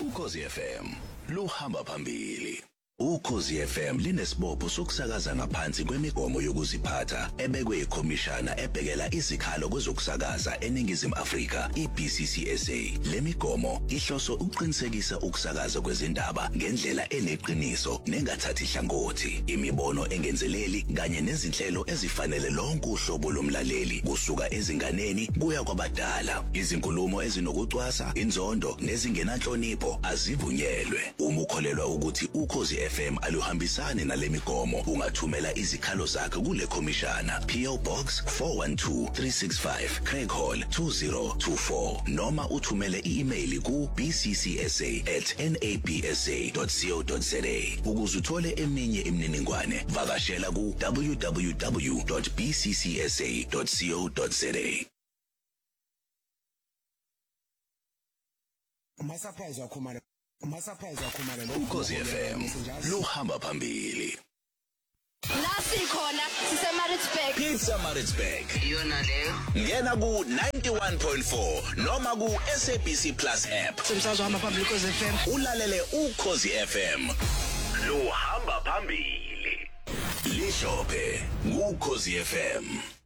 Ukhozi FM luhamba phambili. Ukhozi FM linesibopho sokusakaza ngaphansi kwemigomo yokuziphatha ebekwe ikhomishana ebhekela izikhalo kwezokusakaza eNingizimu Afrika iBCCSA. Le migomo ihlose ukuqinisekisa ukusakaza kwezindaba ngendlela eneqiniso nengathathi hlangothi, imibono engenzeleli kanye nezinhlelo ezifanele lonke uhlobo lomlaleli kusuka ezinganeni kuya kwabadala. Izinkulumo ezinokucwasa, inzondo nezingenanhlonipho azivunyelwe. Uma ukholelwa ukuthi Ukhozi FM aluhambisani nale migomo, ungathumela izikhalo zakho kule khomishana. PO Box 412365 Craig Hall 2024 noma uthumele i-email ku bccsa@nabsa.co.za. Ukuze uthole eminye imininingwane, vakashela ku www.bccsa.co.za. Ukhozi FM luhamba phambili. La sikhona siseMaritzburg. Pietermaritzburg. Iyona leyo. Ngena ku 91.4 noma ku SABC Plus app. Semsazwa phambili Ukhozi FM. Ulalele Ukhozi FM. Luhamba phambili. Lihlophe Ukhozi FM.